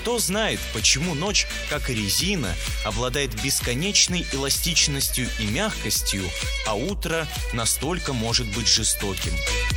Кто знает, почему ночь, как и резина, обладает бесконечной эластичностью и мягкостью, а утро настолько может быть жестоким.